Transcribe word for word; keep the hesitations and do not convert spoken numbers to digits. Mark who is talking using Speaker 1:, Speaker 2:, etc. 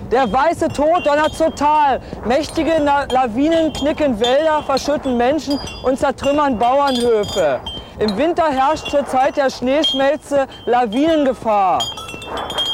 Speaker 1: Der weiße Tod donnert total. Mächtige Na Lawinen knicken Wälder, verschütten Menschen und zertrümmern Bauernhöfe. Im Winter herrscht zur Zeit der Schneeschmelze Lawinengefahr.